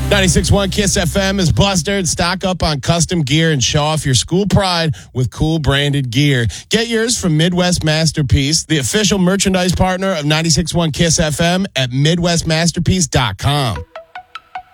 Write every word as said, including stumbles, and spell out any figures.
ninety-six point one Kiss F M is Bustered. Stock up on custom gear and show off your school pride with cool branded gear. Get yours from Midwest Masterpiece, the official merchandise partner of ninety-six point one Kiss F M at midwest masterpiece dot com.